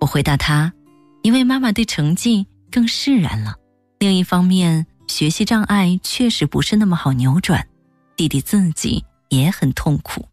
我回答他，因为妈妈对成绩更释然了。另一方面，学习障碍确实不是那么好扭转，弟弟自己也很痛苦。